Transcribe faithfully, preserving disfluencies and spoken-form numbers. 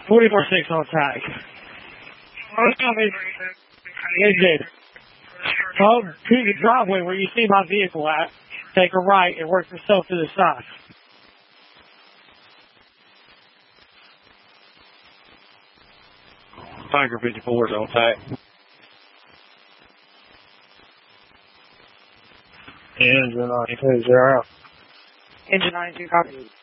forty-four six on attack. Engine. Oh, to the driveway where you see my vehicle at. Take a right and work yourself to the side. Tiger fifty-four is on attack. Engine ninety-two, zero. Engine ninety-two, copy.